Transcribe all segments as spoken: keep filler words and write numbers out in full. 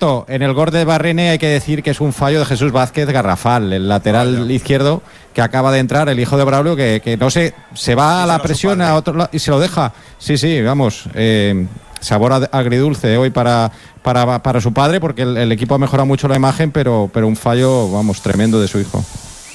cierto, en el gol de Barrene hay que decir que es un fallo de Jesús Vázquez garrafal, el lateral Vaya. izquierdo que acaba de entrar, el hijo de Braulio, que, que no sé, se va sí, a la presión a otro lado y se lo deja. Sí, sí, vamos, eh, sabor agridulce hoy para, para, para su padre, porque el, el equipo ha mejorado mucho la imagen, pero, pero un fallo, vamos, tremendo de su hijo.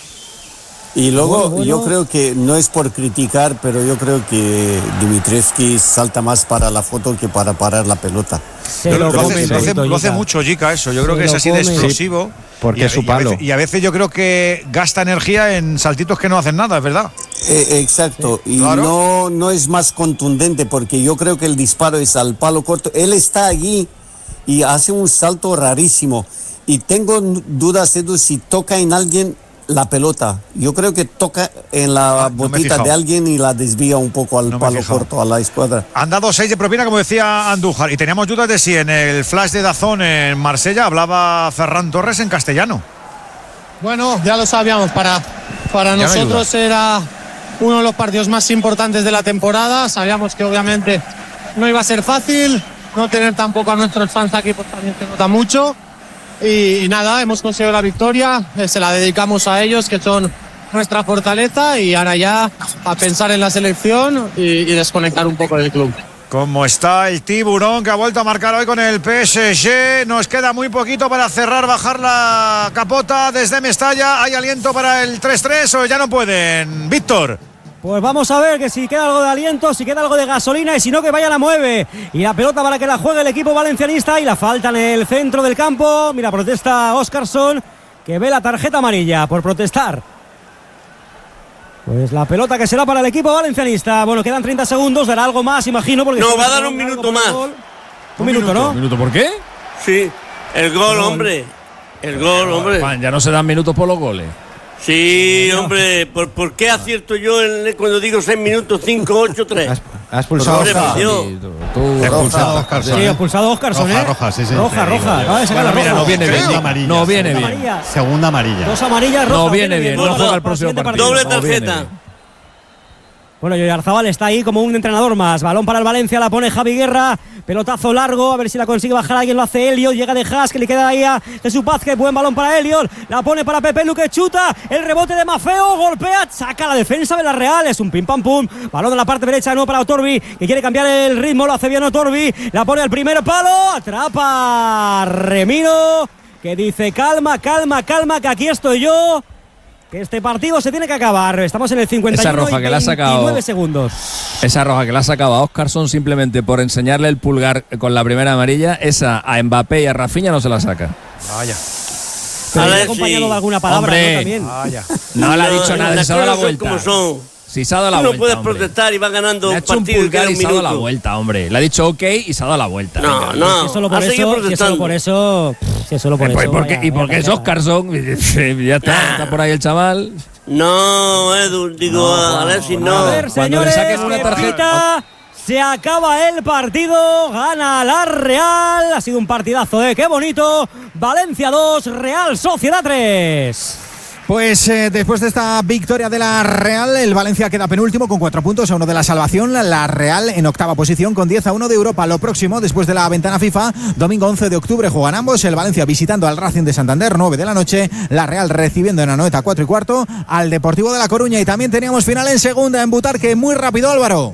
Y luego bueno, bueno. yo creo que no es por criticar, pero yo creo que Dimitrievski salta más para la foto que para parar la pelota. Se lo, lo, come, hace, lo, hace, lo hace mucho Jica eso, yo creo se que es así come. de explosivo. Sí, porque y a, es su palo. Y a, veces, y a veces yo creo que gasta energía en saltitos que no hacen nada, es verdad. Eh, exacto, sí. y claro. no, no es más contundente, porque yo creo que el disparo es al palo corto. Él está allí y hace un salto rarísimo. Y tengo dudas, Edu, si toca en alguien la pelota. Yo creo que toca en la ah, botita no de alguien y la desvía un poco al no palo corto, a la escuadra. Han dado seis de propina, como decía Andújar, y teníamos dudas de si en el flash de Dazón en Marsella hablaba Ferran Torres en castellano. Bueno, ya lo sabíamos, para, para nosotros no era uno de los partidos más importantes de la temporada. Sabíamos que obviamente no iba a ser fácil, no tener tampoco a nuestros fans aquí pues también se nota mucho. Y, y nada, hemos conseguido la victoria, eh, se la dedicamos a ellos, que son nuestra fortaleza, y ahora ya a pensar en la selección y, y desconectar un poco del club. ¿Cómo está el tiburón que ha vuelto a marcar hoy con el P S G? Nos queda muy poquito para cerrar, bajar la capota desde Mestalla. ¿Hay aliento para el tres tres o ya no pueden? Víctor. Pues vamos a ver que si queda algo de aliento, si queda algo de gasolina, y si no, que vaya la mueve. Y la pelota para que la juegue el equipo valencianista, y la falta en el centro del campo. Mira, protesta Óscarson, que ve la tarjeta amarilla por protestar. Pues la pelota que será para el equipo valencianista. Bueno, quedan treinta segundos, dará algo más, imagino. Porque no, va a dar un minuto más. Un, un minuto, minuto, ¿no? ¿Un minuto por qué? Sí, el gol, no, hombre. El gol, hombre. Juan, ya no se dan minutos por los goles. Sí, hombre, ¿por, ¿por qué acierto yo en, cuando digo seis minutos, cinco, ocho, tres? Has, has pulsado Oscar. Sí, tú, tú, roja, expulsado a Óscarson. Sí, ha expulsado a Óscarson, roja, ¿eh? Roja, sí, sí. Roja, roja. Acaba de sacar la roja. No viene bien. Amarilla, no viene bien. Amarilla. Segunda amarilla. Dos amarillas, roja. No viene bien. No juega el próximo partido. Doble tarjeta. Bueno, y Oyarzabal está ahí como un entrenador más. Balón para el Valencia, la pone Javi Guerra. Pelotazo largo, a ver si la consigue bajar alguien. Lo hace Elliot, llega de Haas, que le queda ahí a Jesús Vázquez. Buen balón para Elliot, la pone para Pepe Lu, que chuta. El rebote de Mafeo, golpea, saca la defensa de la Real. Es un pim pam pum. Balón de la parte derecha, no para Otorbi, que quiere cambiar el ritmo. Lo hace bien Otorbi, la pone al primer palo. Atrapa Remiro, que dice calma, calma, calma, que aquí estoy yo. Que este partido se tiene que acabar. Estamos en el cincuenta y uno. Esa roja y que le ha sacado, segundos. Esa roja que le ha sacado a Óscarson simplemente por enseñarle el pulgar con la primera amarilla, esa a Mbappé y a Rafinha no se la saca. Vaya. Pero ha acompañado sí. de alguna palabra, Hombre, ¿no? También. Vaya. No le ha dicho nada, las se ha dado la vuelta. Como son. Si se ha dado la Tú no vuelta, puedes hombre. protestar y va ganando le un partido un pulgar y, y un se ha dado la minuto. vuelta, hombre. Le ha dicho ok y se ha dado la vuelta. No, venga. no. Si solo por eso, si solo por eso, si solo por eh, eso. ¿por qué? Vaya, ¿Y por qué es Óscarson? Ya está, nah. está por ahí el chaval. No, Edu, digo, no, Alexis, no. A ver, Cuando señores, le saquen una tarjeta, se acaba el partido, gana la Real. Ha sido un partidazo, ¿eh? Qué bonito. Valencia dos, Real Sociedad tres. Pues eh, después de esta victoria de la Real, el Valencia queda penúltimo con cuatro puntos a uno de la salvación. La Real en octava posición con diez a uno de Europa. Lo próximo, después de la ventana FIFA, domingo once de octubre juegan ambos. El Valencia visitando al Racing de Santander, nueve de la noche. La Real recibiendo en Anoeta, cuatro y cuarto, al Deportivo de La Coruña. Y también teníamos final en segunda en Butarque. Muy rápido, Álvaro.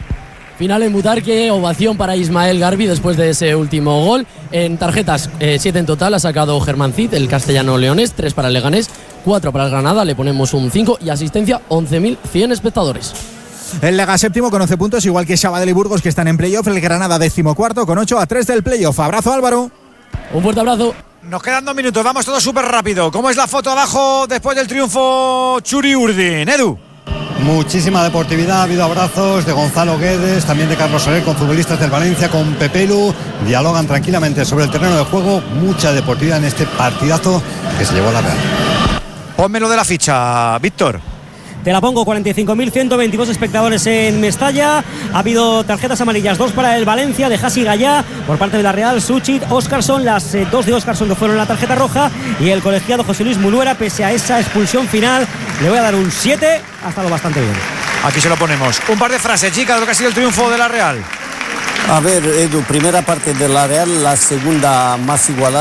Final en Butarque, ovación para Ismael Garbi después de ese último gol. En tarjetas, eh, siete en total ha sacado Germán Cid, el castellano leonés, tres para el Leganés, cuatro para el Granada, le ponemos un cinco, y asistencia once mil cien espectadores. El Lega séptimo con once puntos, igual que Sabadell y Burgos, que están en playoff. El Granada décimo cuarto con ocho a tres del playoff. Abrazo, Álvaro. Un fuerte abrazo. Nos quedan dos minutos, vamos todo súper rápido. ¿Cómo es la foto abajo después del triunfo Txuri Urdin? Edu. Muchísima deportividad, ha habido abrazos de Gonzalo Guedes, también de Carlos Soler con futbolistas del Valencia, con Pepe Lu, dialogan tranquilamente sobre el terreno de juego, mucha deportividad en este partidazo que se llevó a la Real. Pónmelo de la ficha, Víctor. Te la pongo, cuarenta y cinco mil ciento veintidós espectadores en Mestalla. Ha habido tarjetas amarillas, dos para el Valencia, de Hasi Gallá, por parte de la Real, Suchit, Óscarson, las eh, dos de Óscarson que fueron la tarjeta roja, y el colegiado José Luis Munuera, pese a esa expulsión final, le voy a dar un siete, ha estado bastante bien. Aquí se lo ponemos. Un par de frases, chicas, de lo que ha sido el triunfo de la Real. A ver, Edu, primera parte de la Real, la segunda más igualada.